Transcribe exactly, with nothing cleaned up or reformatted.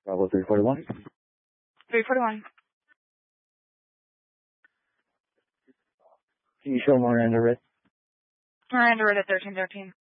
Bravo three forty-one. three forty-one. Can you show Miranda Red? Miranda Red at thirteen thirteen.